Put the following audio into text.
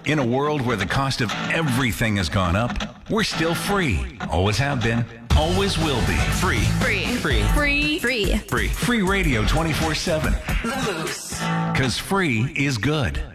In a world where the cost of everything has gone up, we're still free. Always have been. Always will be. Free. Free. Free. Free. Free. Free. Free radio 24/7. Because free is good.